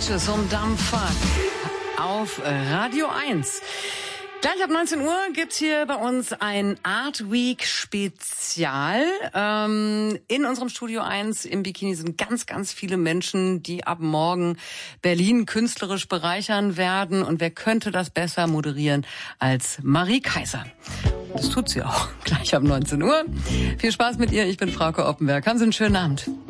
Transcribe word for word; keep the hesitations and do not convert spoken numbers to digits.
zum Dampfer auf Radio eins. Gleich ab neunzehn Uhr gibt's hier bei uns ein Art Week Spezial. Ähm, in unserem Studio eins im Bikini sind ganz, ganz viele Menschen, die ab morgen Berlin künstlerisch bereichern werden. Und wer könnte das besser moderieren als Marie Kaiser? Das tut sie auch gleich ab neunzehn Uhr. Viel Spaß mit ihr. Ich bin Frauke Oppenberg. Haben Sie einen schönen Abend.